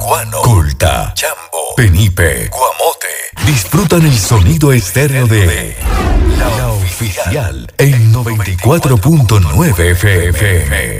Guano, Culta, Chambo, Penipe, Guamote. Disfrutan el sonido estéreo de La Oficial en 94.9 FM.